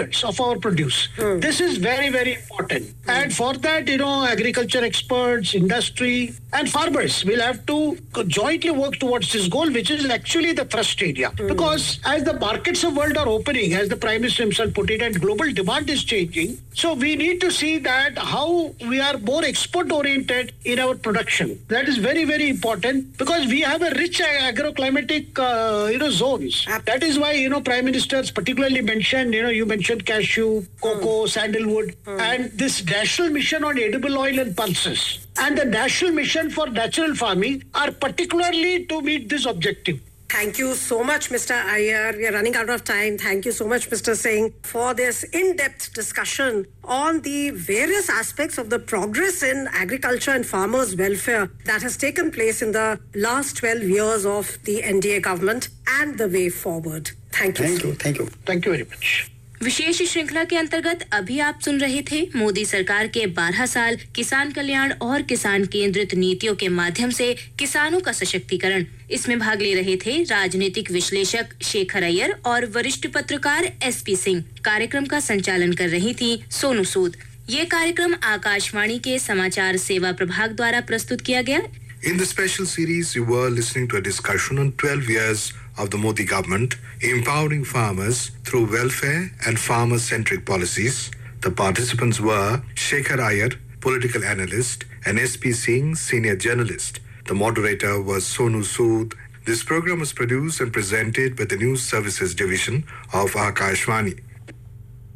standards of our produce. This is very, very important. And for that, agriculture experts, industry, and farmers will have to jointly work towards this goal, which is actually the thrust area. Because as the markets of the world are opening, as the Prime Minister himself put it, and global demand is changing, so we need to see that how we are more export-oriented in our production. That is very, very important because we have a rich agroclimatic, zones. That is why, Prime Ministers particularly mentioned, you mentioned cashew, cocoa, sandalwood, and this national mission on edible oil and pulses and the national mission for natural farming are particularly to meet this objective. Thank you so much, Mr. Iyer. We are running out of time. Thank you so much, Mr. Singh, for this in-depth discussion on the various aspects of the progress in agriculture and farmers' welfare that has taken place in the last 12 years of the NDA government and the way forward. Thank you. Thank you very much. विशेष श्रृंखला के अंतर्गत अभी आप सुन रहे थे मोदी सरकार के 12 साल किसान कल्याण और किसान केंद्रित नीतियों के माध्यम से किसानों का सशक्तिकरण। इसमें भाग ले रहे थे राजनीतिक विश्लेषक शेखर अय्यर और वरिष्ठ पत्रकार एसपी सिंह। कार्यक्रम का संचालन कर रही थी सोनू सूद। ये कार्यक्रम आकाशवाणी के समाचार सेवा प्रभाग द्वारा प्रस्तुत किया गया। In the special series, you were listening to a discussion on 12 years of the Modi government, empowering farmers through welfare and farmer-centric policies. The participants were Shekhar Iyer, political analyst, and SP Singh, senior journalist. The moderator was Sonu Sood. This program was produced and presented by the News Services Division of Akashvani.